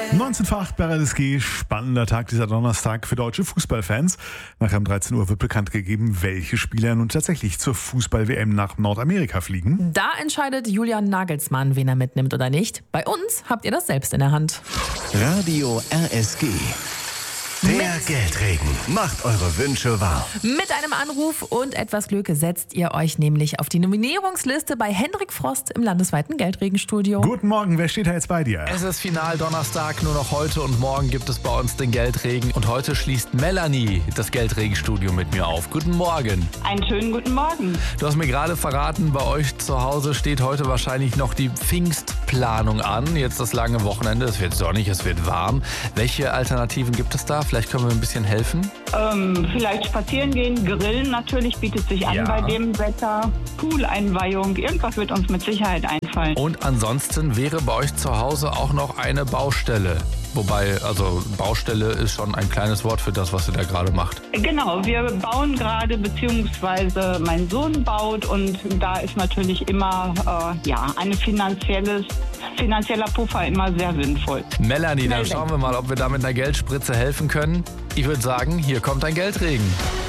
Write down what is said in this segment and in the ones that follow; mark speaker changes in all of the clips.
Speaker 1: 19 vor 8 bei RSG, spannender Tag dieser Donnerstag für deutsche Fußballfans. Nachher um 13 Uhr wird bekannt gegeben, welche Spieler nun tatsächlich zur Fußball-WM nach Nordamerika fliegen.
Speaker 2: Da entscheidet Julian Nagelsmann, wen er mitnimmt oder nicht. Bei uns habt ihr das selbst in der Hand.
Speaker 3: Radio RSG. Der Geldregen macht eure Wünsche wahr.
Speaker 2: Mit einem Anruf und etwas Glück setzt ihr euch nämlich auf die Nominierungsliste bei Hendrik Frost im landesweiten Geldregenstudio.
Speaker 1: Guten Morgen, wer steht da jetzt bei dir?
Speaker 4: Es ist Final Donnerstag, nur noch heute und morgen gibt es bei uns den Geldregen. Und heute schließt Melanie das Geldregenstudio mit mir auf. Guten Morgen.
Speaker 5: Einen schönen guten Morgen.
Speaker 4: Du hast mir gerade verraten, bei euch zu Hause steht heute wahrscheinlich noch die Pfingstplanung an. Jetzt das lange Wochenende, es wird sonnig, es wird warm. Welche Alternativen gibt es da? Vielleicht können wir ein bisschen helfen.
Speaker 5: Vielleicht spazieren gehen, grillen natürlich bietet sich an bei dem Wetter. Pooleinweihung, irgendwas wird uns mit Sicherheit einfallen.
Speaker 4: Und ansonsten wäre bei euch zu Hause auch noch eine Baustelle. Wobei, also Baustelle ist schon ein kleines Wort für das, was ihr da gerade macht.
Speaker 5: Genau, wir bauen gerade, beziehungsweise mein Sohn baut und da ist natürlich immer ein finanzieller Puffer immer sehr sinnvoll.
Speaker 4: Melanie, dann schauen wir mal, ob wir da mit einer Geldspritze helfen können. Ich würde sagen, hier kommt ein Geldregen.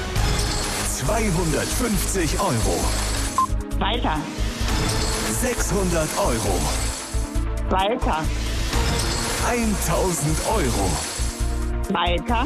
Speaker 3: 250 Euro.
Speaker 5: Weiter,
Speaker 3: 600 Euro.
Speaker 5: weiter,
Speaker 3: 1000 Euro.
Speaker 5: weiter,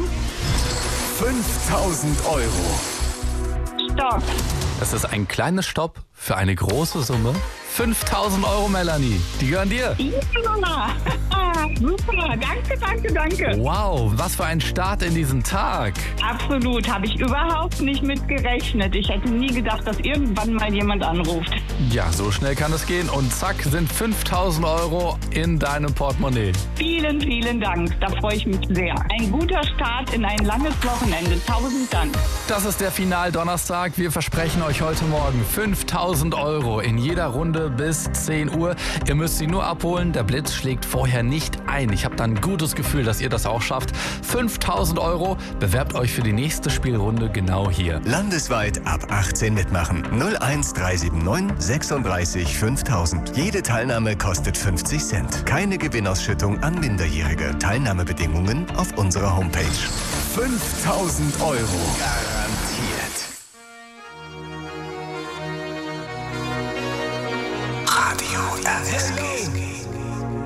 Speaker 3: 5000 Euro.
Speaker 5: stopp.
Speaker 4: Das ist ein kleines Stopp für eine große Summe. 5000 Euro, Melanie. Die gehören dir.
Speaker 5: Ja, super, danke.
Speaker 4: Wow, was für ein Start in diesen Tag.
Speaker 5: Absolut, habe ich überhaupt nicht mit gerechnet. Ich hätte nie gedacht, dass irgendwann mal jemand anruft.
Speaker 4: Ja, so schnell kann es gehen. Und zack, sind 5000 Euro in deinem Portemonnaie.
Speaker 5: Vielen, vielen Dank, da freue ich mich sehr. Ein guter Start in ein langes Wochenende. 1000 Dank.
Speaker 4: Das ist der Final-Donnerstag. Wir versprechen euch heute Morgen 5000 Euro in jeder Runde bis 10 Uhr. Ihr müsst sie nur abholen. Der Blitz schlägt vorher nicht ein. Ich habe da ein gutes Gefühl, dass ihr das auch schafft. 5000 Euro. Bewerbt euch für die nächste Spielrunde genau hier.
Speaker 3: Landesweit ab 18 mitmachen. 01379 36 5000. Jede Teilnahme kostet 50 Cent. Keine Gewinnausschüttung an Minderjährige. Teilnahmebedingungen auf unserer Homepage. 5000 Euro. Garantiert. Radio RSG.